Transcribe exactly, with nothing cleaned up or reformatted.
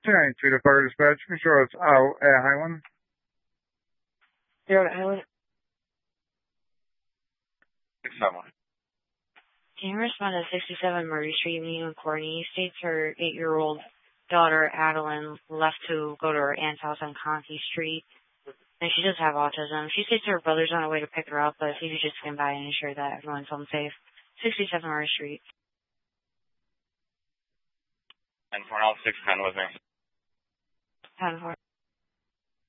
ten two to fire dispatch. Be sure it's out at Highland. Zero to Highland. six seven. Can you respond to sixty-seven Murray Street, meeting with Courtney? States her eight-year-old daughter, Adeline, left to go to her aunt's house on Conkey Street. And she does have autism. She states her brother's on the way to pick her up, but if you could just come by and ensure that everyone's home safe. sixty-seven Murray Street. And for now, six ten with me. ten four.